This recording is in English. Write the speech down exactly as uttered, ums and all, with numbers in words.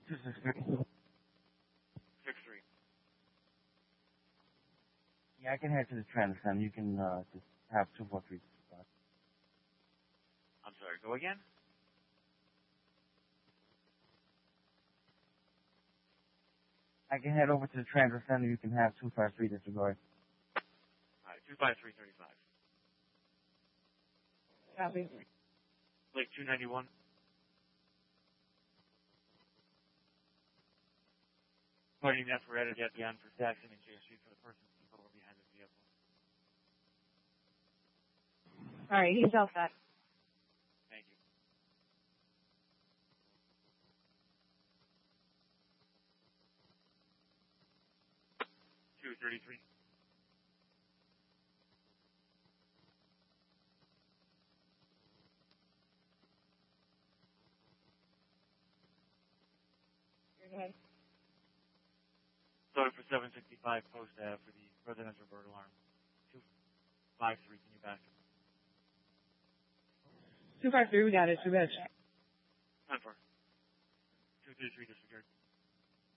two six three. Six three. Yeah, I can head to the transit center. You can uh, just have two four three. I'm sorry, go again? I can head over to the transit center. You can have two five three disregard. Alright, two five three thirty-five. Copy. Lake two ninety-one. Pointing that for edit at the end for Saxon and J S G for the person over behind the vehicle. All right, he's all set. Thank you. two thirty-three. Go ahead. Sorry for seven sixty-five post uh, for the residential bird alarm. two five three, can you back? two five three, we got it. Two minutes. Ten four. two thirty-three disregard.